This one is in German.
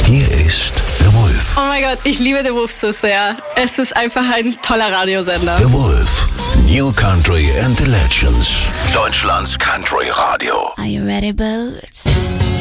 Hier ist The Wolf. Oh mein Gott, ich liebe The Wolf so sehr. Es ist einfach ein toller Radiosender. The Wolf. New Country and the Legends. Deutschlands Country Radio. Are you ready, Boots?